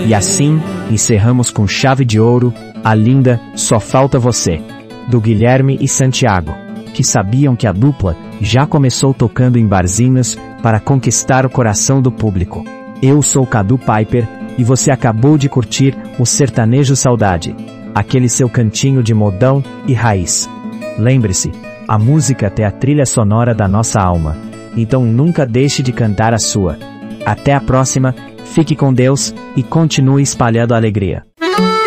E assim, encerramos com chave de ouro, a linda Só Falta Você, do Guilherme e Santiago, que sabiam que a dupla já começou tocando em barzinhos para conquistar o coração do público. Eu sou Cadu Piper, e você acabou de curtir o Sertanejo Saudade, aquele seu cantinho de modão e raiz. Lembre-se, a música é a trilha sonora da nossa alma, então nunca deixe de cantar a sua. Até a próxima, fique com Deus e continue espalhando a alegria.